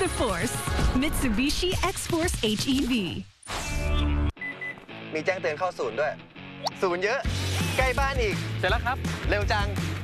Force Mitsubishi X-Force HEV มีแจ้งเตือนเข้าศูนย์ด้วย ศูนย์เยอะ ใกล้บ้านอีกเสร็จแล้วครับเร็วจัง